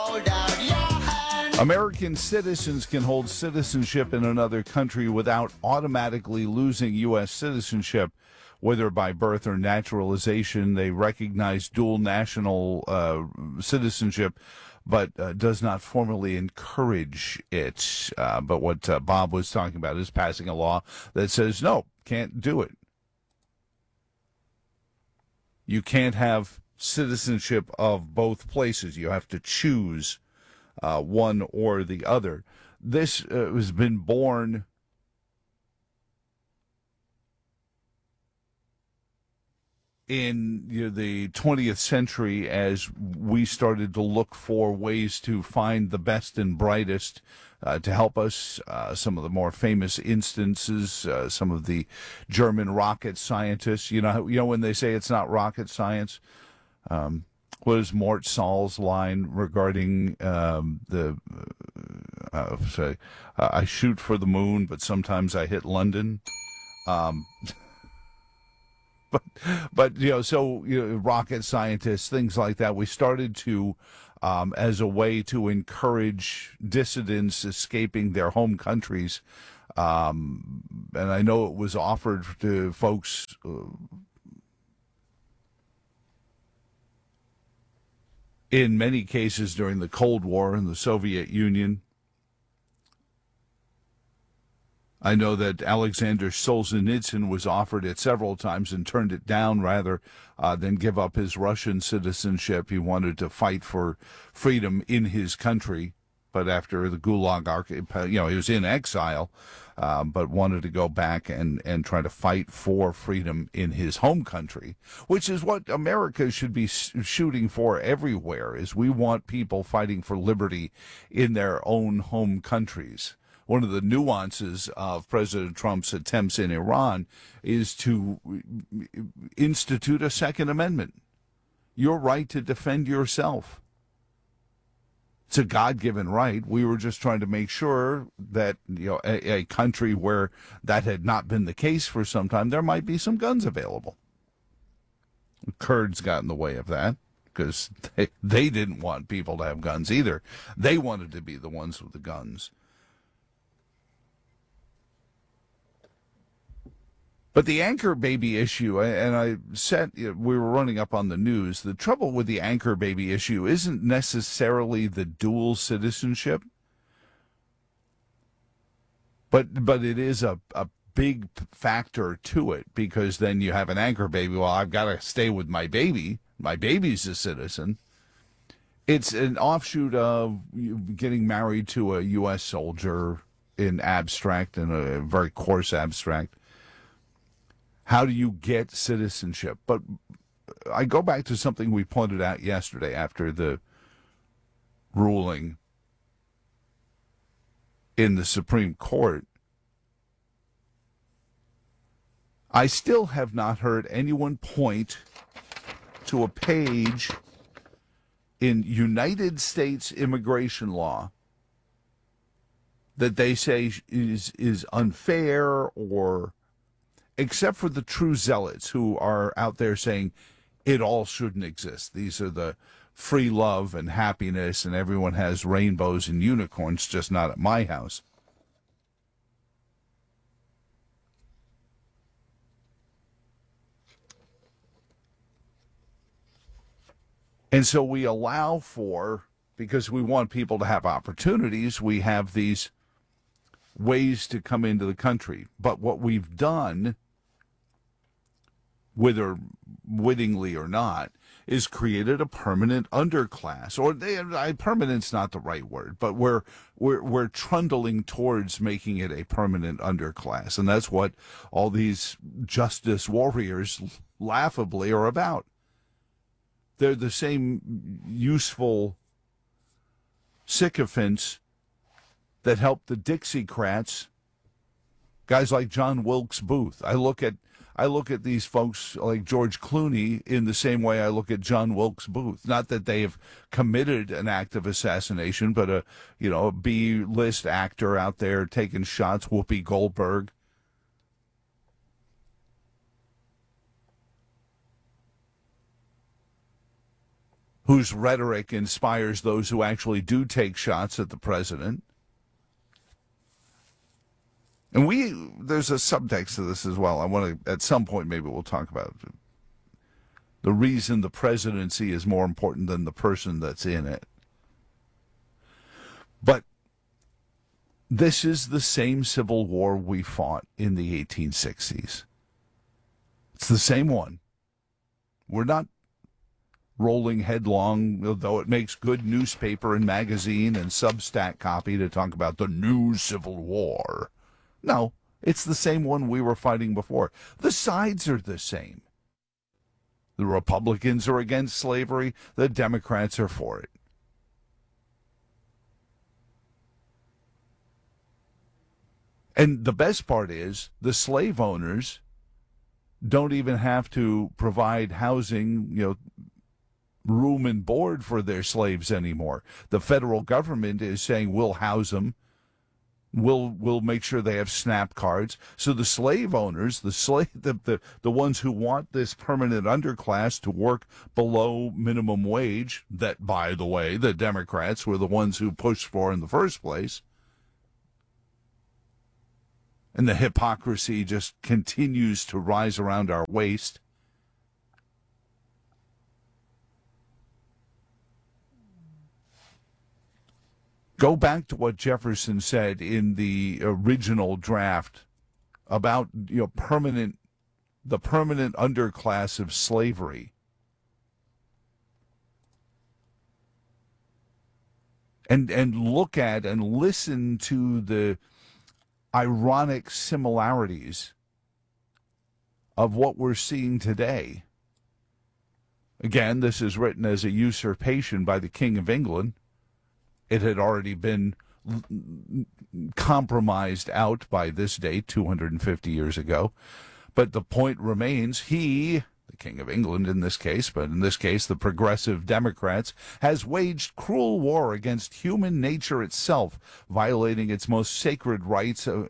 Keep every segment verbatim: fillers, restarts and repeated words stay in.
American citizens can hold citizenship in another country without automatically losing U S citizenship, whether by birth or naturalization. They recognize dual national uh, citizenship, but uh, does not formally encourage it. Uh, but what uh, Bob was talking about is passing a law that says, no, can't do it. You can't have citizenship of both places. You have to choose uh, one or the other. This uh, has been born in you know, the twentieth century as we started to look for ways to find the best and brightest uh, to help us. Uh, some of the more famous instances, uh, some of the German rocket scientists. You know, you know when they say it's not rocket science. Um, what is Mort Sahl's line regarding um, the? Uh, say, uh, I shoot for the moon, but sometimes I hit London. Um, But, but you know, so you know, rocket scientists, things like that. We started to, um, as a way to encourage dissidents escaping their home countries, um, and I know it was offered to folks uh, in many cases during the Cold War in the Soviet Union. I know that Alexander Solzhenitsyn was offered it several times and turned it down rather uh, than give up his Russian citizenship. He wanted to fight for freedom in his country, but after the Gulag, you know, he was in exile, um, but wanted to go back and, and try to fight for freedom in his home country, which is what America should be shooting for everywhere, is we want people fighting for liberty in their own home countries. One of the nuances of President Trump's attempts in Iran is to institute a Second Amendment. Your right to defend yourself. It's a God-given right. We were just trying to make sure that, you know, a, a country where that had not been the case for some time, there might be some guns available. The Kurds got in the way of that because they, they didn't want people to have guns either. They wanted to be the ones with the guns. But the anchor baby issue, and I said we were running up on the news, the trouble with the anchor baby issue isn't necessarily the dual citizenship, but but it is a, a big factor to it, because then you have an anchor baby. Well, I've got to stay with my baby. My baby's a citizen. It's an offshoot of getting married to a U S soldier in abstract, and a very coarse abstract. How do you get citizenship? But I go back to something we pointed out yesterday after the ruling in the Supreme Court. I still have not heard anyone point to a page in United States immigration law that they say is is unfair, or except for the true zealots who are out there saying it all shouldn't exist. These are the free love and happiness, and everyone has rainbows and unicorns, just not at my house. And so we allow for, because we want people to have opportunities, we have these ways to come into the country. But what we've done, whether wittingly or not, is created a permanent underclass. Or they, I, permanent's not the right word, but we're, we're we're trundling towards making it a permanent underclass, and that's what all these justice warriors laughably are about. They're the same useful sycophants that helped the Dixiecrats, guys like John Wilkes Booth. I look at I look at these folks like George Clooney in the same way I look at John Wilkes Booth. Not that they have committed an act of assassination, but a you know a B-list actor out there taking shots. Whoopi Goldberg. whose rhetoric inspires those who actually do take shots at the president. And we, there's a subtext to this as well. I want to, at some point, maybe we'll talk about it. The reason the presidency is more important than the person that's in it. But this is the same civil war we fought in the eighteen sixties. It's the same one. We're not rolling headlong, though it makes good newspaper and magazine and Substack copy to talk about the new civil war. No, it's the same one we were fighting before. The sides are the same. The Republicans are against slavery. The Democrats are for it. And the best part is the slave owners don't even have to provide housing, you know, room and board for their slaves anymore. The federal government is saying we'll house them. We'll we'll make sure they have SNAP cards. So the slave owners, the slave, the, the the ones who want this permanent underclass to work below minimum wage, that, by the way, the Democrats were the ones who pushed for in the first place. And the hypocrisy just continues to rise around our waist. Go back to what Jefferson said in the original draft about, you know, permanent, the permanent underclass of slavery. And and look at and listen to the ironic similarities of what we're seeing today. Again, this is written as a usurpation by the King of England. It had already been compromised out by this date, two hundred fifty years ago. But the point remains, he, the King of England in this case, but in this case the Progressive Democrats, has waged cruel war against human nature itself, violating its most sacred rights of,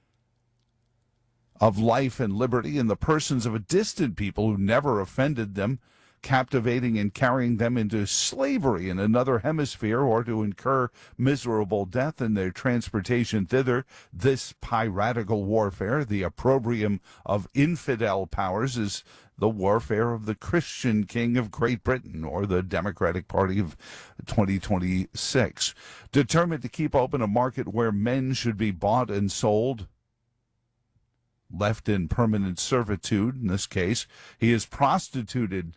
of life and liberty in the persons of a distant people who never offended them, captivating and carrying them into slavery in another hemisphere, or to incur miserable death in their transportation thither. This piratical warfare, the opprobrium of infidel powers, is the warfare of the Christian King of Great Britain, or the Democratic Party of twenty twenty-six. Determined to keep open a market where men should be bought and sold, left in permanent servitude in this case, he has prostituted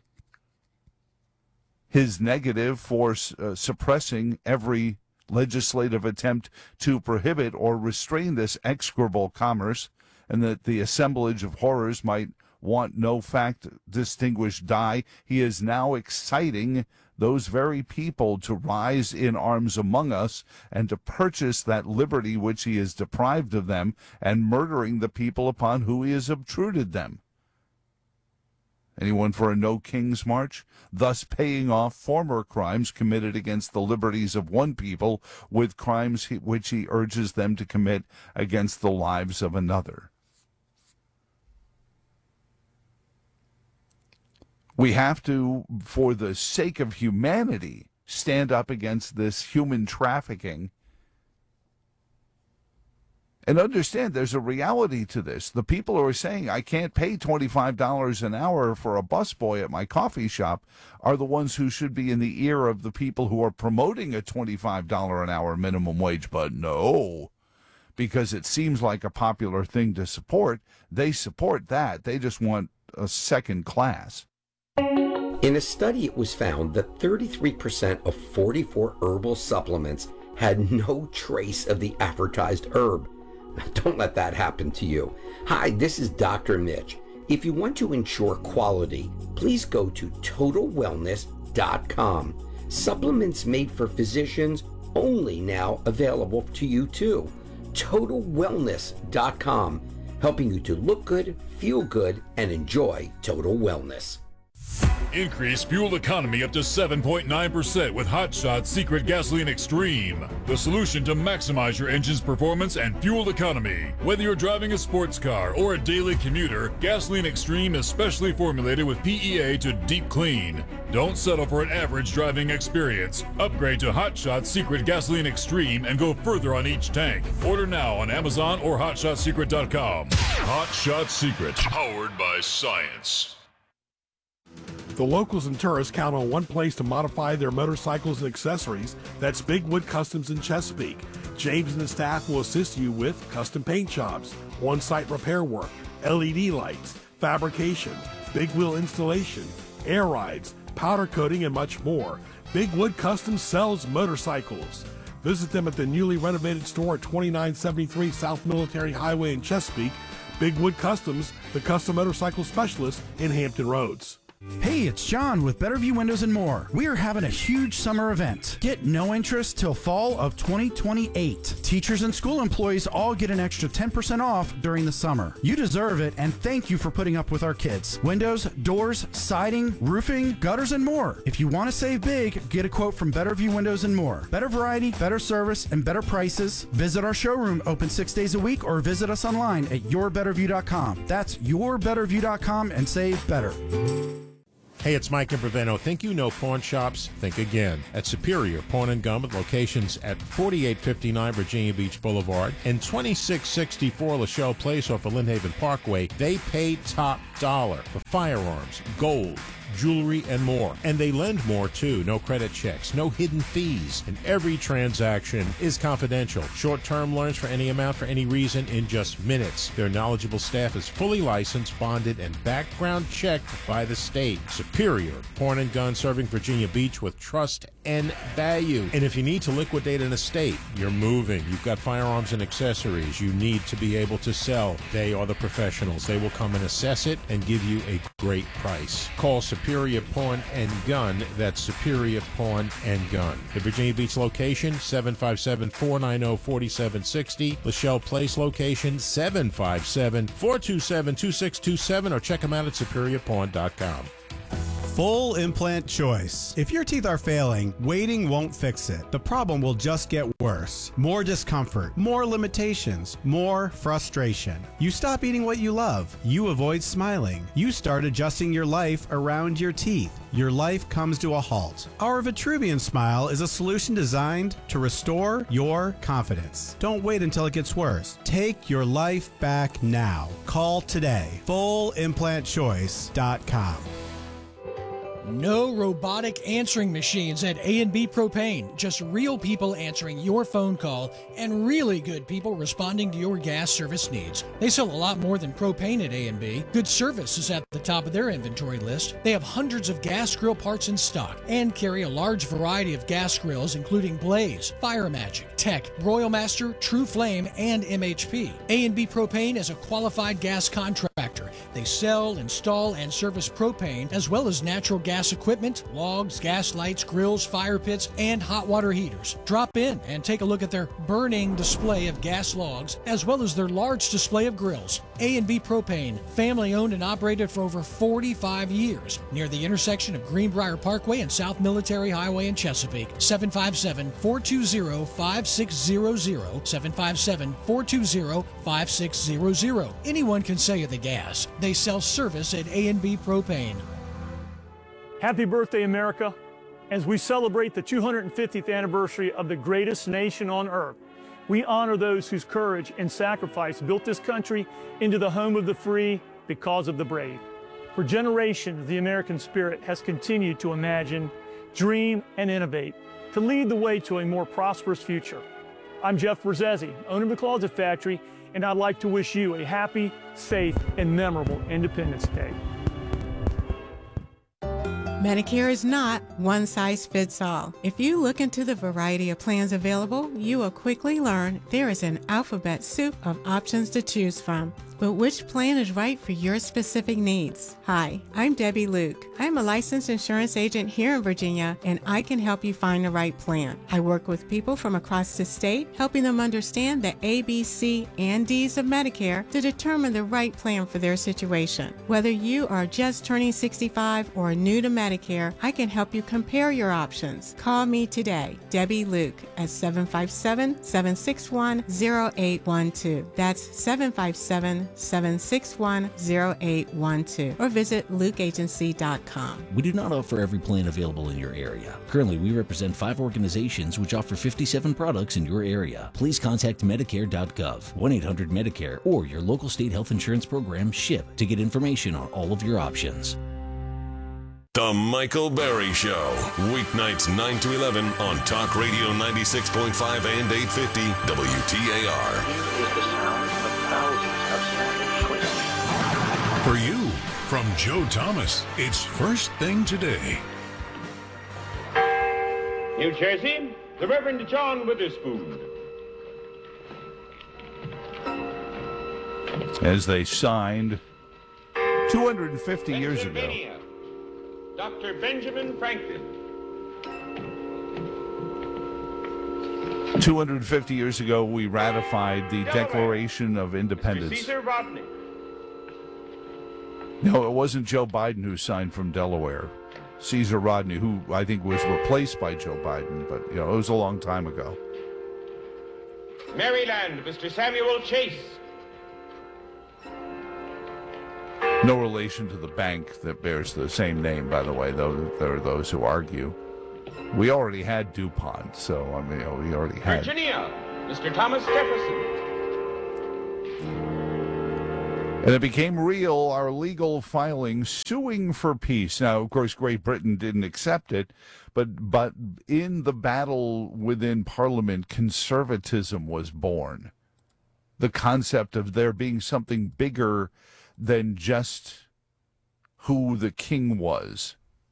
his negative for uh, suppressing every legislative attempt to prohibit or restrain this execrable commerce, and that the assemblage of horrors might want no fact distinguished die. He is now exciting those very people to rise in arms among us and to purchase that liberty which he has deprived of them, and murdering the people upon whom he has obtruded them. Anyone for a No King's March? Thus paying off former crimes committed against the liberties of one people with crimes he, which he urges them to commit against the lives of another. We have to, for the sake of humanity, stand up against this human trafficking. And understand there's a reality to this. The people who are saying, I can't pay twenty-five dollars an hour for a busboy at my coffee shop, are the ones who should be in the ear of the people who are promoting a twenty-five dollars an hour minimum wage. But no, because it seems like a popular thing to support, they support that. They just want a second class. In a study, it was found that thirty-three percent of forty-four herbal supplements had no trace of the advertised herb. Don't let that happen to you. Hi, this is Doctor Mitch. If you want to ensure quality, please go to total wellness dot com. Supplements made for physicians, only now available to you too. total wellness dot com, helping you to look good, feel good, and enjoy total wellness. Increase fuel economy up to seven point nine percent with Hot Shot Secret Gasoline Extreme. The solution to maximize your engine's performance and fuel economy. Whether you're driving a sports car or a daily commuter, Gasoline Extreme is specially formulated with P E A to deep clean. Don't settle for an average driving experience. Upgrade to Hot Shot Secret Gasoline Extreme and go further on each tank. Order now on Amazon or hot shot secret dot com. Hot Shot Secret, powered by science. The locals and tourists count on one place to modify their motorcycles and accessories. That's Big Wood Customs in Chesapeake. James and his staff will assist you with custom paint jobs, on-site repair work, L E D lights, fabrication, big wheel installation, air rides, powder coating, and much more. Big Wood Customs sells motorcycles. Visit them at the newly renovated store at twenty-nine seventy-three South Military Highway in Chesapeake. Big Wood Customs, the custom motorcycle specialist in Hampton Roads. Hey, it's John with Better View Windows and More. We are having a huge summer event. Get no interest till fall of twenty twenty-eight. Teachers and school employees all get an extra ten percent off during the summer. You deserve it, and thank you for putting up with our kids. Windows, doors, siding, roofing, gutters, and more. If you want to save big, get a quote from Better View Windows and More. Better variety, better service, and better prices. Visit our showroom open six days a week or visit us online at your better view dot com. That's your better view dot com and save better. Hey, it's Mike in Breveno. Think you know pawn shops? Think again. At Superior Pawn and Gun with locations at forty-eight fifty-nine Virginia Beach Boulevard and twenty-six sixty-four Lachelle Place off of Lynn Parkway, they pay top dollar for firearms, gold, jewelry, and more. And they lend more, too. No credit checks, no hidden fees. And every transaction is confidential. Short-term loans for any amount for any reason in just minutes. Their knowledgeable staff is fully licensed, bonded, and background checked by the state. Superior Pawn and Gun, serving Virginia Beach with trust and value. And if you need to liquidate an estate, you're moving, you've got firearms and accessories you need to be able to sell, they are the professionals. They will come and assess it and give you a great price. Call Superior Pawn and Gun. That's Superior Pawn and Gun. The Virginia Beach location, seven five seven, four nine zero, four seven six zero. Lachelle Place location, seven five seven, four two seven, two six two seven, or check them out at superior pawn dot com. Full implant choice. If your teeth are failing, waiting won't fix it. The problem will just get worse. More discomfort, more limitations, more frustration. You stop eating what you love. You avoid smiling. You start adjusting your life around your teeth. Your life comes to a halt. Our Vitruvian Smile is a solution designed to restore your confidence. Don't wait until it gets worse. Take your life back now. Call today. full implant choice dot com. No robotic answering machines at A and B Propane. Just real people answering your phone call and really good people responding to your gas service needs. They sell a lot more than propane at A and B. Good service is at the top of their inventory list. They have hundreds of gas grill parts in stock and carry a large variety of gas grills including Blaze, Fire Magic, Tech, Royal Master, True Flame, and M H P. A and B Propane is a qualified gas contractor. They sell, install, and service propane as well as natural gas Gas equipment, logs, gas lights, grills, fire pits, and hot water heaters. Drop in and take a look at their burning display of gas logs, as well as their large display of grills. A and B Propane, family owned and operated for over forty-five years, near the intersection of Greenbrier Parkway and South Military Highway in Chesapeake. seven five seven, four two zero, five six zero zero, seven five seven, four two zero, five six zero zero. Anyone can sell you the gas. They sell service at A and B Propane. Happy birthday, America. As we celebrate the two hundred fiftieth anniversary of the greatest nation on earth, we honor those whose courage and sacrifice built this country into the home of the free because of the brave. For generations, the American spirit has continued to imagine, dream, and innovate to lead the way to a more prosperous future. I'm Jeff Brzezzi, owner of the Closet Factory, and I'd like to wish you a happy, safe, and memorable Independence Day. Medicare is not one size fits all. If you look into the variety of plans available, you will quickly learn there is an alphabet soup of options to choose from. but which plan is right for your specific needs? Hi, I'm Debbie Luke. I'm a licensed insurance agent here in Virginia, and I can help you find the right plan. I work with people from across the state, helping them understand the A, B, C, and D's of Medicare to determine the right plan for their situation. Whether you are just turning sixty-five or new to Medicare, I can help you compare your options. Call me today, Debbie Luke, at seven five seven, seven six one, zero eight one two. That's seven five seven, seven six one, zero eight one two. Or visit luke agency dot com. We do not offer every plan available in your area. Currently, we represent five organizations which offer fifty-seven products in your area. Please contact Medicare dot gov, one eight hundred Medicare, or your local state health insurance program, SHIP, to get information on all of your options. The Michael Berry Show, weeknights nine to eleven on Talk Radio ninety-six point five and eight fifty W T A R. Here is the sound of thousands of standing twists. For you, from Joe Thomas, it's First Thing Today. New Jersey, the Reverend John Witherspoon. As they signed two hundred fifty years ago. Doctor Benjamin Franklin. two hundred fifty years ago, we ratified the Delaware. Declaration of Independence. Mister Caesar Rodney. No, it wasn't Joe Biden who signed from Delaware. Caesar Rodney, who I think was replaced by Joe Biden, but, you know, it was a long time ago. Maryland, Mister Samuel Chase. No relation to the bank that bears the same name, by the way, though there are those who argue. We already had DuPont, so, I mean, you know, we already had... Virginia, Mister Thomas Jefferson. And it became real, our legal filing suing for peace. Now, of course, Great Britain didn't accept it, but but in the battle within Parliament, conservatism was born. The concept of there being something bigger than just who the king was.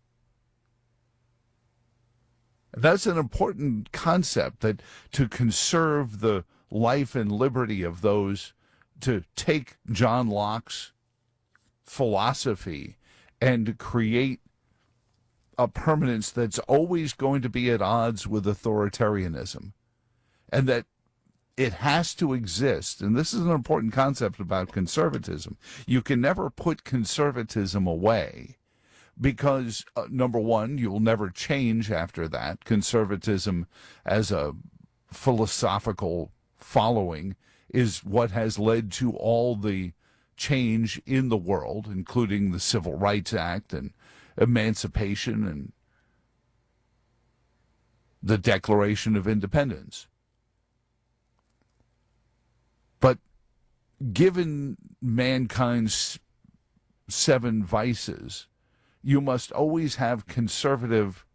That's an important concept, that to conserve the life and liberty of those, to take John Locke's philosophy and create a permanence that's always going to be at odds with authoritarianism, and that it has to exist. And this is an important concept about conservatism. You can never put conservatism away because, uh, number one, you'll never change after that. Conservatism as a philosophical following is what has led to all the change in the world, including the Civil Rights Act and emancipation and the Declaration of Independence. But given mankind's seven vices, you must always have conservative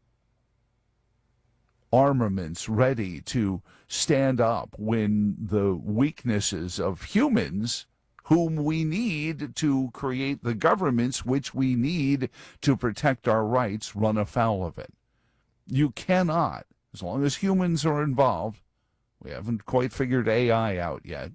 armaments ready to stand up when the weaknesses of humans, whom we need to create the governments which we need to protect our rights, run afoul of it. You cannot, as long as humans are involved, we haven't quite figured A I out yet,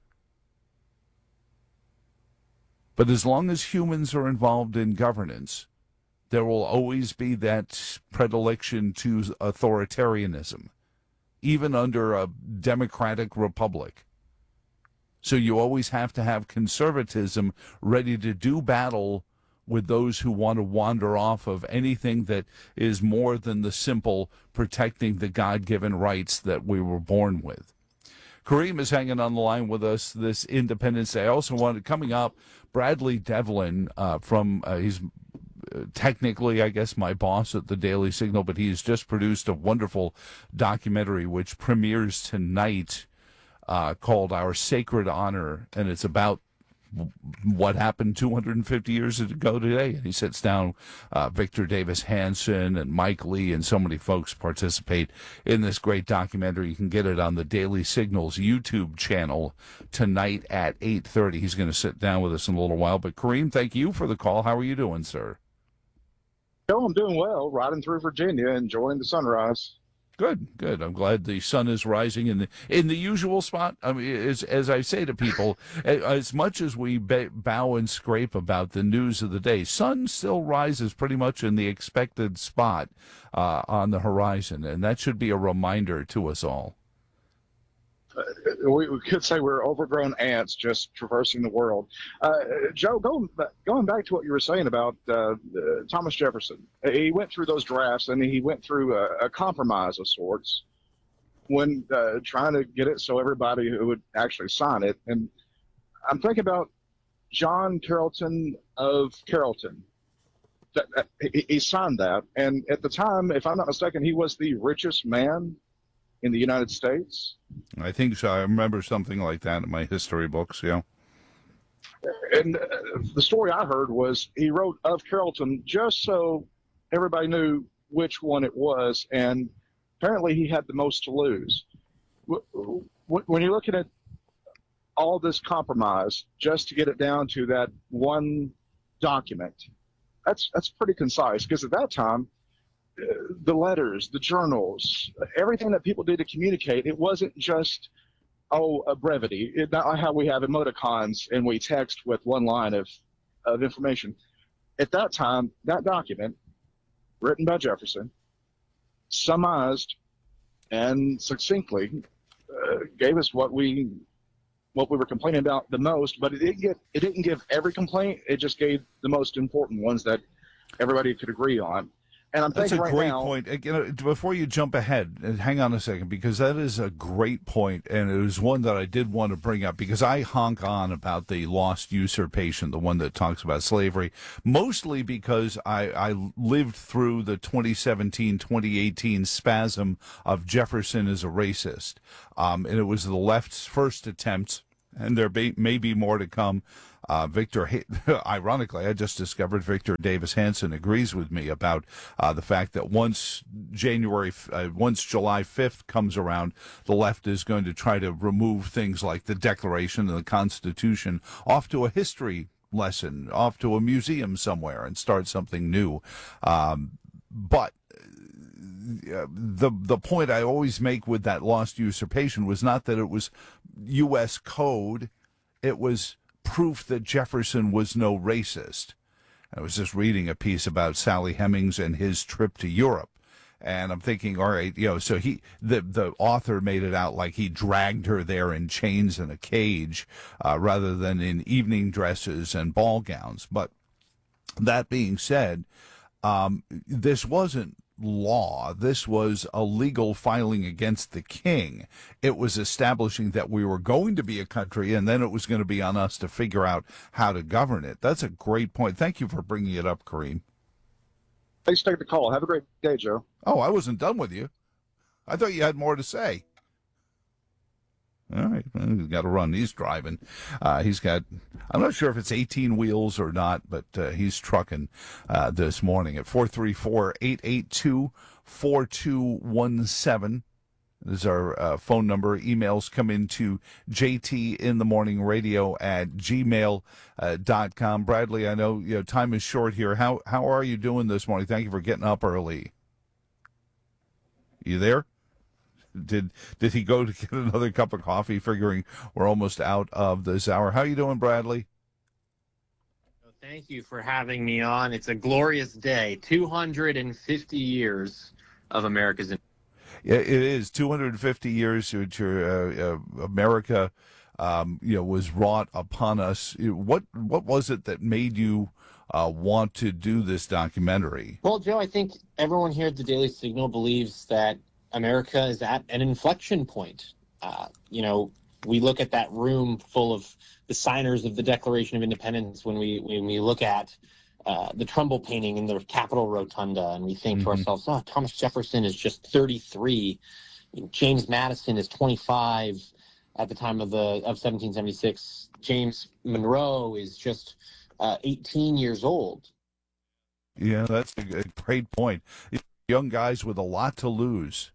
but as long as humans are involved in governance, there will always be that predilection to authoritarianism, even under a democratic republic. So you always have to have conservatism ready to do battle with those who want to wander off of anything that is more than the simple protecting the God-given rights that we were born with. Kareem is hanging on the line with us this Independence Day. I also wanted, coming up, Bradley Devlin uh, from, uh, he's technically, I guess, my boss at the Daily Signal, but he's just produced a wonderful documentary which premieres tonight uh, called Our Sacred Honor, and it's about what happened two hundred fifty years ago today. And he sits down, uh, Victor Davis Hanson and Mike Lee, and so many folks participate in this great documentary. You can get it on the Daily Signal's YouTube channel tonight at eight thirty. He's going to sit down with us in a little while. But Kareem, thank you for the call. How are you doing, sir? Oh, I'm doing well, riding through Virginia, enjoying the sunrise. Good, good. I'm glad the sun is rising in the in the usual spot. I mean, as as I say to people, as much as we bow and scrape about the news of the day, sun still rises pretty much in the expected spot uh, on the horizon, and that should be a reminder to us all. Uh, we, we could say we're overgrown ants just traversing the world. Uh, Joe, going going back to what you were saying about uh, uh, Thomas Jefferson, he went through those drafts and he went through a, a compromise of sorts when uh, trying to get it so everybody who would actually sign it. And I'm thinking about John Carrollton of Carrollton. That, that, he, he signed that, and at the time, if I'm not mistaken, he was the richest man in the United States. I think so. I remember something like that in my history books, yeah. And uh, the story I heard was he wrote of Carrollton just so everybody knew which one it was, and apparently he had the most to lose. When you're looking at all this compromise just to get it down to that one document, that's that's pretty concise, because at that time, the letters, the journals, everything that people did to communicate, it wasn't just, oh, a brevity. It's not how we have emoticons and we text with one line of, of information. At that time, that document, written by Jefferson, summarized and succinctly uh, gave us what we what we were complaining about the most, but it didn't get it didn't give every complaint. It just gave the most important ones that everybody could agree on. And I'm That's thinking a right great now, point. Uh, You know, before you jump ahead, hang on a second, because that is a great point, and it was one that I did want to bring up, because I honk on about the lost usurpation, the one that talks about slavery, mostly because I, I lived through the twenty seventeen twenty eighteen spasm of Jefferson as a racist, um, and it was the left's first attempt, and there be, may be more to come. Uh, Victor, ironically, I just discovered Victor Davis Hanson agrees with me about uh, the fact that once January, uh, once July fifth comes around, the left is going to try to remove things like the Declaration and the Constitution off to a history lesson, off to a museum somewhere, and start something new. Um, but the the point I always make with that lost usurpation was not that it was U S code, it was proof that Jefferson was no racist. I was just reading a piece about Sally Hemings and his trip to Europe, and I'm thinking, all right, you know, so he, the the author made it out like he dragged her there in chains in a cage, uh, rather than in evening dresses and ball gowns. But that being said, um, this wasn't law. This was a legal filing against the king. It was establishing that we were going to be a country, and then it was going to be on us to figure out how to govern it. That's a great point. Thank you for bringing it up, Kareem. Thanks for taking the call. Have a great day, Joe. Oh, I wasn't done with you. I thought you had more to say. All right, well, he's got to run. He's driving. Uh, he's got, I'm not sure if it's eighteen wheels or not, but uh, he's trucking uh, this morning at four three four, eight eight two, four two one seven. This is our uh, phone number. Emails come into jtinthemorningradio at gmail dot com. Bradley, I know, you know time is short here. How how are you doing this morning? Thank you for getting up early. You there? Did did he go to get another cup of coffee, figuring we're almost out of this hour? How you doing, Bradley? Thank you for having me on. It's a glorious day. two hundred fifty years of America's. Yeah, it is two hundred fifty years which uh, uh, America, um, you know, was wrought upon us. What what was it that made you uh, want to do this documentary? Well, Joe, I think everyone here at the Daily Signal believes that America is at an inflection point. Uh, you know, we look at that room full of the signers of the Declaration of Independence when we when we look at uh, the Trumbull painting in the Capitol Rotunda, and we think mm-hmm. to ourselves, oh, Thomas Jefferson is just thirty-three. James Madison is twenty-five at the time of the of seventeen seventy-six. James Monroe is just uh, eighteen years old. Yeah, that's a great point. Young guys with a lot to lose.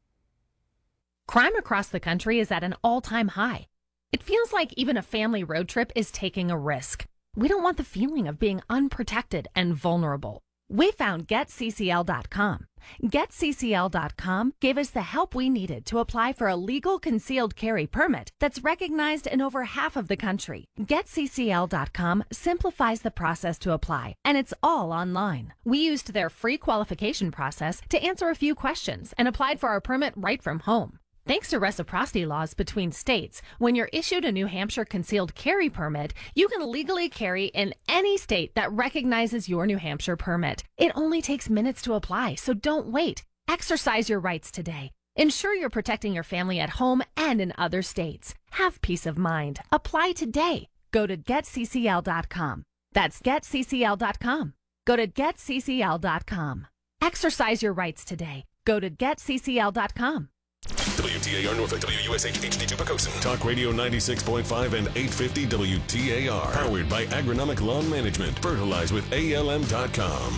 Crime across the country is at an all-time high. It feels like even a family road trip is taking a risk. We don't want the feeling of being unprotected and vulnerable. We found Get C C L dot com. Get C C L dot com gave us the help we needed to apply for a legal concealed carry permit that's recognized in over half of the country. Get C C L dot com simplifies the process to apply, and it's all online. We used their free qualification process to answer a few questions and applied for our permit right from home. Thanks to reciprocity laws between states, when you're issued a New Hampshire concealed carry permit, you can legally carry in any state that recognizes your New Hampshire permit. It only takes minutes to apply, so don't wait. Exercise your rights today. Ensure you're protecting your family at home and in other states. Have peace of mind. Apply today. Go to Get C C L dot com. That's Get C C L dot com. Go to Get C C L dot com. Exercise your rights today. Go to Get C C L dot com. W T A R Norfolk, W U S H H D two Pocosin. Talk Radio ninety-six point five and eight fifty W T A R. Powered by Agronomic Lawn Management. Fertilize with A L M dot com.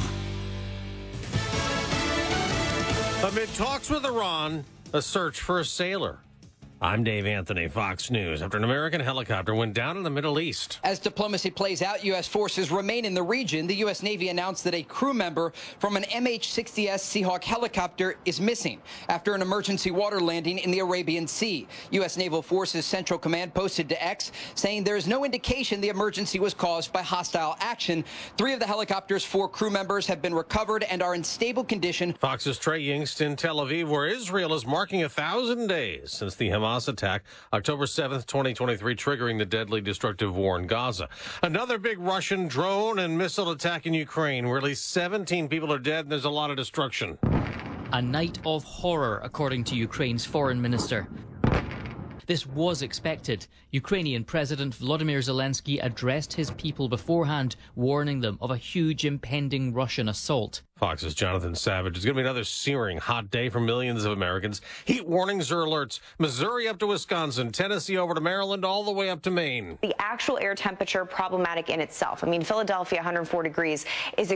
Amid talks with Iran, a search for a sailor. I'm Dave Anthony, Fox News. After an American helicopter went down in the Middle East. As diplomacy plays out, U S forces remain in the region. The U S Navy announced that a crew member from an M H sixty S Seahawk helicopter is missing after an emergency water landing in the Arabian Sea. U S Naval Forces Central Command posted to X saying there is no indication the emergency was caused by hostile action. Three of the helicopter's four crew members have been recovered and are in stable condition. Fox's Trey Yingst in Tel Aviv, where Israel is marking a thousand days since the Hamas attack, October seventh, twenty twenty-three, triggering the deadly destructive war in Gaza. Another big Russian drone and missile attack in Ukraine, where at least seventeen people are dead and there's a lot of destruction. A night of horror, according to Ukraine's foreign minister. This was expected. Ukrainian President Volodymyr Zelensky addressed his people beforehand, warning them of a huge impending Russian assault. Fox's Jonathan Savage. It's going to be another searing hot day for millions of Americans. Heat warnings or alerts. Missouri up to Wisconsin, Tennessee over to Maryland, all the way up to Maine. The actual air temperature problematic in itself. I mean, Philadelphia, one hundred four degrees, is